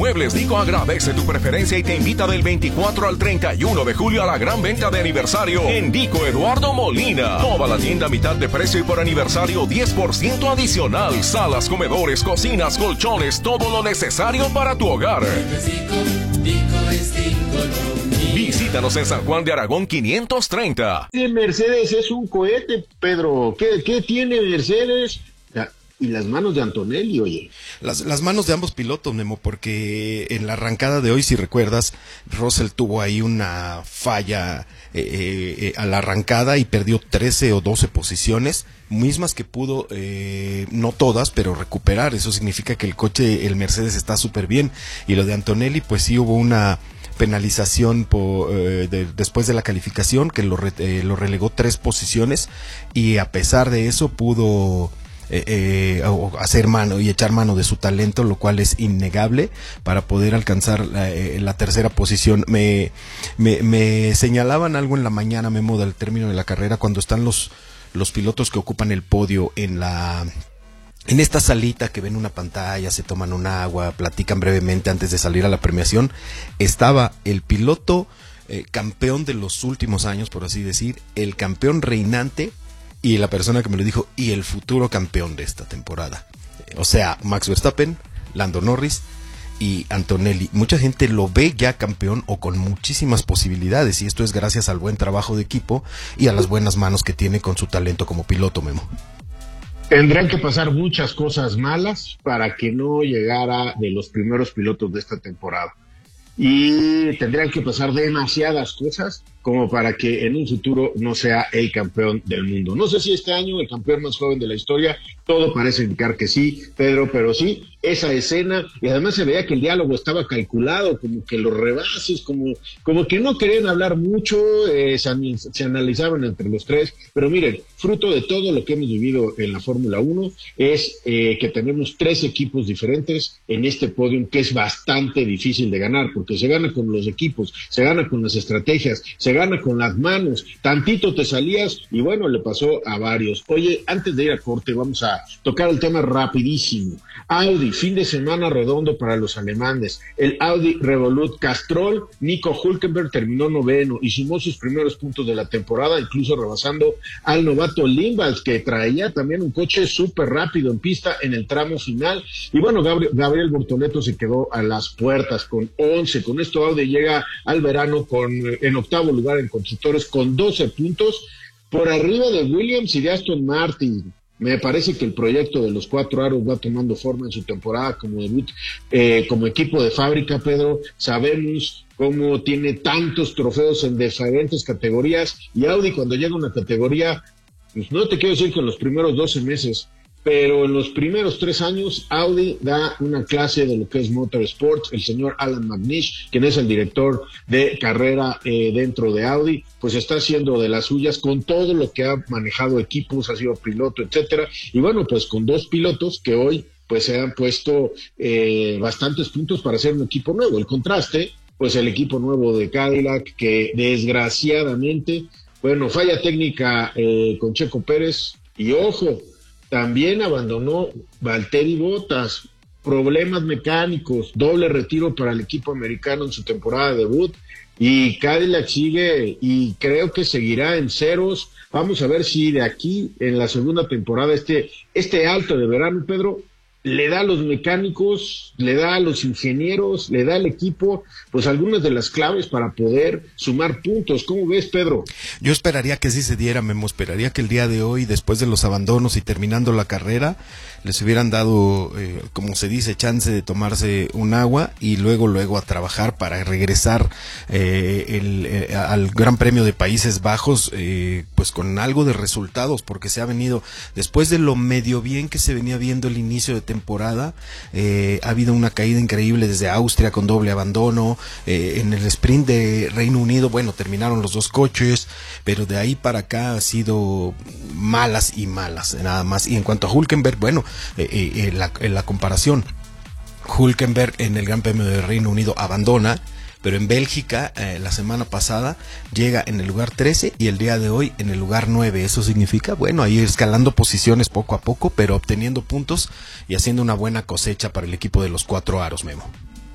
Muebles Dico agradece tu preferencia y te invita del 24 al 31 de julio a la gran venta de aniversario en Dico Eduardo Molina. Toda la tienda a mitad de precio y por aniversario 10% adicional. Salas, comedores, cocinas, colchones, todo lo necesario para tu hogar. Visítanos en San Juan de Aragón 530. Mercedes es un cohete, Pedro. ¿Qué tiene Mercedes? Y las manos de Antonelli, oye. Las manos de ambos pilotos, Memo, porque en la arrancada de hoy, si recuerdas, Russell tuvo ahí una falla a la arrancada y perdió 13 o 12 posiciones, mismas que pudo, no todas, pero recuperar. Eso significa que el Mercedes está súper bien. Y lo de Antonelli, pues sí hubo una penalización después de la calificación que lo relegó 3 posiciones, y a pesar de eso pudo hacer mano y echar mano de su talento, lo cual es innegable, para poder alcanzar la tercera posición. Me señalaban algo en la mañana, Memo, del término de la carrera, cuando están los pilotos que ocupan el podio en esta salita que ven una pantalla, se toman un agua, platican brevemente antes de salir a la premiación. Estaba el piloto campeón de los últimos años, por así decir, el campeón reinante, y la persona que me lo dijo, y el futuro campeón de esta temporada. O sea, Max Verstappen, Lando Norris y Antonelli. Mucha gente lo ve ya campeón o con muchísimas posibilidades, y esto es gracias al buen trabajo de equipo y a las buenas manos que tiene con su talento como piloto, Memo. Tendrán que pasar muchas cosas malas para que no llegara de los primeros pilotos de esta temporada. Y tendrían que pasar demasiadas cosas como para que en un futuro no sea el campeón del mundo. No sé si este año el campeón más joven de la historia, todo parece indicar que sí, Pedro, pero sí, esa escena, y además se veía que el diálogo estaba calculado, como que los rebases, como que no querían hablar mucho, se analizaban entre los tres, pero miren, fruto de todo lo que hemos vivido en la Fórmula 1 es que tenemos 3 equipos diferentes en este podio, que es bastante difícil de ganar, porque se gana con los equipos, se gana con las estrategias, se gana con las manos, tantito te salías y bueno, le pasó a varios. Oye, antes de ir a corte vamos a tocar el tema rapidísimo. Audi, fin de semana redondo para los alemanes. El Audi Revolut Castrol, Nico Hülkenberg terminó 9º y sumó sus primeros puntos de la temporada, incluso rebasando al novato Limbalds, que traía también un coche súper rápido en pista en el tramo final. Y bueno, Gabriel Bortoleto se quedó a las puertas con 11. Con esto Audi llega al verano en octavo lugar en constructores con 12 puntos, por arriba de Williams y de Aston Martin. Me parece que el proyecto de los 4 aros va tomando forma en su temporada como debut, como equipo de fábrica, Pedro. Sabemos cómo tiene tantos trofeos en diferentes categorías, y Audi cuando llega a una categoría, pues no te quiero decir que en los primeros 12 meses, pero en los primeros 3 años Audi da una clase de lo que es Motorsport. El señor Alan McNish, quien es el director de carrera dentro de Audi, pues está haciendo de las suyas con todo lo que ha manejado equipos, ha sido piloto, etcétera, y bueno, pues con 2 pilotos que hoy pues se han puesto bastantes puntos para hacer un equipo nuevo. El contraste, pues el equipo nuevo de Cadillac, que desgraciadamente, bueno, falla técnica con Checo Pérez, y ojo, también abandonó Valtteri Bottas, problemas mecánicos, doble retiro para el equipo americano en su temporada de debut, y Cadillac sigue y creo que seguirá en ceros. Vamos a ver si de aquí en la segunda temporada este alto de verano, Pedro, le da a los mecánicos, le da a los ingenieros, le da al equipo, pues algunas de las claves para poder sumar puntos. ¿Cómo ves, Pedro? Yo esperaría que sí se diera, Memo. Esperaría que el día de hoy, después de los abandonos y terminando la carrera, les hubieran dado, como se dice, chance de tomarse un agua y luego a trabajar para regresar al Gran Premio de Países Bajos, pues con algo de resultados, porque se ha venido, después de lo medio bien que se venía viendo el inicio de temporada, ha habido una caída increíble desde Austria con doble abandono, en el sprint de Reino Unido, bueno, terminaron los 2 coches, pero de ahí para acá ha sido malas y malas, nada más. Y en cuanto a Hülkenberg, bueno, la comparación, Hülkenberg en el Gran Premio de Reino Unido abandona, pero en Bélgica la semana pasada llega en el lugar 13 y el día de hoy en el lugar 9. Eso significa, bueno, ahí escalando posiciones poco a poco, pero obteniendo puntos y haciendo una buena cosecha para el equipo de los 4 aros, Memo.